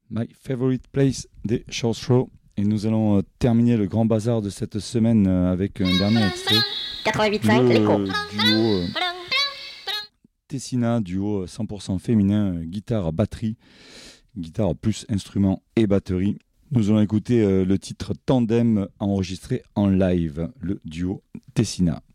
My Favorite Place des Short Throw. Et nous allons terminer le grand bazar de cette semaine avec un dernier extrait. 88.5, l'écho. Duo Tessina, duo 100% féminin, guitare, batterie, guitare plus instrument et batterie. Nous allons écouter le titre Tandem enregistré en live, le duo Tessina.